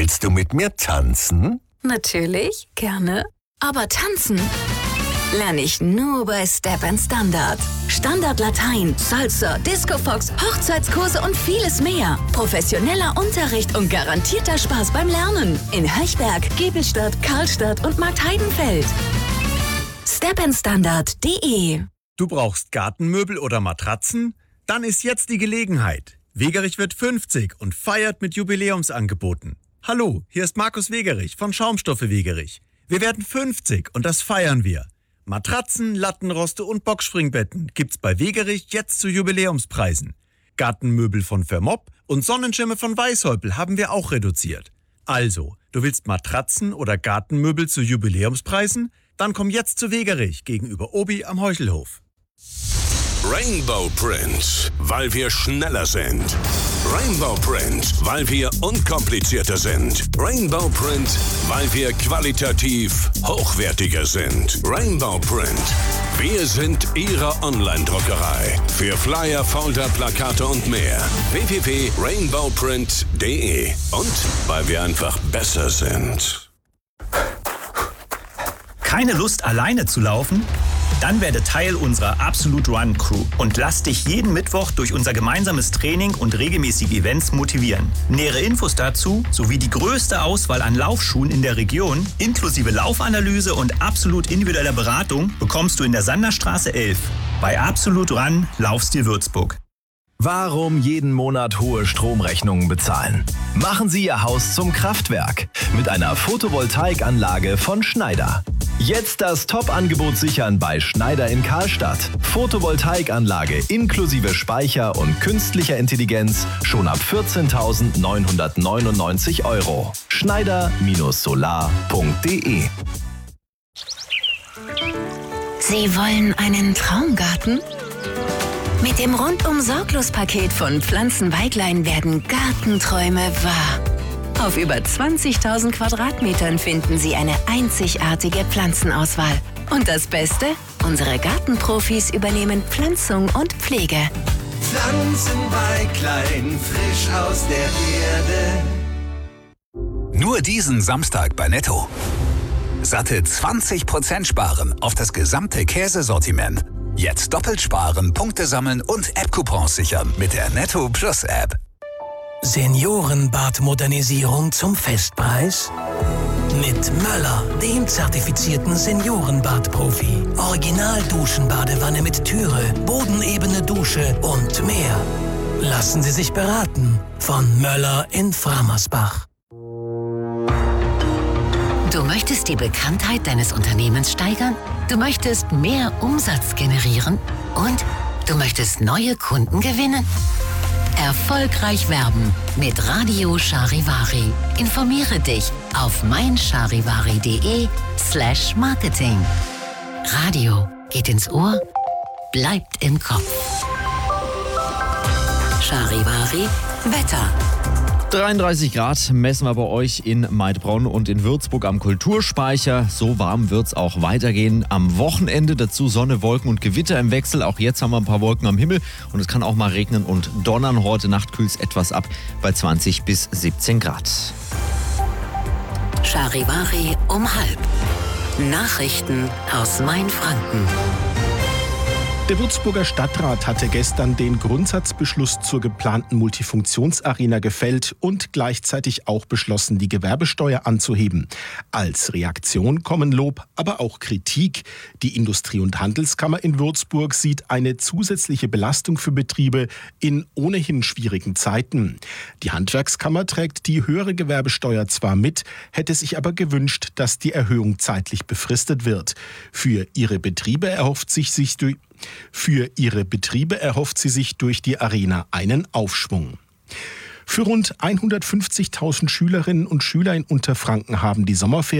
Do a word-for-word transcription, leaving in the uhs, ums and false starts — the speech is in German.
Willst du mit mir tanzen? Natürlich, gerne. Aber tanzen lerne ich nur bei Step and Standard. Standard Latein, Salsa, Disco Fox, Hochzeitskurse und vieles mehr. Professioneller Unterricht und garantierter Spaß beim Lernen. In Höchberg, Giebelstadt, Karlstadt und Marktheidenfeld. step and standard punkt de. Du brauchst Gartenmöbel oder Matratzen? Dann ist jetzt die Gelegenheit. Wegerich wird fünfzig und feiert mit Jubiläumsangeboten. Hallo, hier ist Markus Wegerich von Schaumstoffe Wegerich. Wir werden fünfzig und das feiern wir. Matratzen, Lattenroste und Boxspringbetten gibt's bei Wegerich jetzt zu Jubiläumspreisen. Gartenmöbel von Vermopp und Sonnenschirme von Weißhäupl haben wir auch reduziert. Also, du willst Matratzen oder Gartenmöbel zu Jubiläumspreisen? Dann komm jetzt zu Wegerich gegenüber Obi am Heuchelhof. Rainbow Print, weil wir schneller sind. Rainbow Print, weil wir unkomplizierter sind. Rainbow Print, weil wir qualitativ hochwertiger sind. Rainbow Print, wir sind Ihre Online-Druckerei. Für Flyer, Folder, Plakate und mehr. w w w punkt rainbow print punkt de. Und weil wir einfach besser sind. Keine Lust, alleine zu laufen? Dann werde Teil unserer Absolute Run Crew und lass dich jeden Mittwoch durch unser gemeinsames Training und regelmäßige Events motivieren. Nähere Infos dazu sowie die größte Auswahl an Laufschuhen in der Region, inklusive Laufanalyse und absolut individueller Beratung, bekommst du in der Sanderstraße elf bei Absolute Run Laufstil Würzburg. Warum jeden Monat hohe Stromrechnungen bezahlen? Machen Sie Ihr Haus zum Kraftwerk mit einer Photovoltaikanlage von Schneider. Jetzt das Top-Angebot sichern bei Schneider in Karlstadt. Photovoltaikanlage inklusive Speicher und künstlicher Intelligenz schon ab vierzehntausendneunhundertneunundneunzig Euro. Schneider Solar punkt de. Sie wollen einen Traumgarten? Mit dem Rundum-Sorglos-Paket von Pflanzenweiglein werden Gartenträume wahr. Auf über zwanzigtausend Quadratmetern finden Sie eine einzigartige Pflanzenauswahl. Und das Beste? Unsere Gartenprofis übernehmen Pflanzung und Pflege. Pflanzenweiglein, frisch aus der Erde. Nur diesen Samstag bei Netto. Satte zwanzig Prozent sparen auf das gesamte Käsesortiment. Jetzt doppelt sparen, Punkte sammeln und App-Coupons sichern mit der Netto Plus App. Seniorenbadmodernisierung zum Festpreis? Mit Möller, dem zertifizierten Seniorenbadprofi. Original-Duschenbadewanne mit Türe, bodenebene Dusche und mehr. Lassen Sie sich beraten von Möller in Framersbach. Du möchtest die Bekanntheit deines Unternehmens steigern? Du möchtest mehr Umsatz generieren? Und du möchtest neue Kunden gewinnen? Erfolgreich werben mit Radio Charivari. Informiere dich auf meincharivari.de slash marketing. Radio geht ins Ohr, bleibt im Kopf. Charivari Wetter. dreiunddreißig Grad messen wir bei euch in Maidbronn und in Würzburg am Kulturspeicher. So warm wird es auch weitergehen am Wochenende. Dazu Sonne, Wolken und Gewitter im Wechsel. Auch jetzt haben wir ein paar Wolken am Himmel und es kann auch mal regnen und donnern. Heute Nacht kühlt es etwas ab bei zwanzig bis siebzehn Grad. Charivari um halb. Nachrichten aus Mainfranken. Der Würzburger Stadtrat hatte gestern den Grundsatzbeschluss zur geplanten Multifunktionsarena gefällt und gleichzeitig auch beschlossen, die Gewerbesteuer anzuheben. Als Reaktion kommen Lob, aber auch Kritik. Die Industrie- und Handelskammer in Würzburg sieht eine zusätzliche Belastung für Betriebe in ohnehin schwierigen Zeiten. Die Handwerkskammer trägt die höhere Gewerbesteuer zwar mit, hätte sich aber gewünscht, dass die Erhöhung zeitlich befristet wird. Für ihre Betriebe erhofft sich sich durch Für ihre Betriebe erhofft sie sich durch die Arena einen Aufschwung. Für rund hundertfünfzigtausend Schülerinnen und Schüler in Unterfranken haben die Sommerferien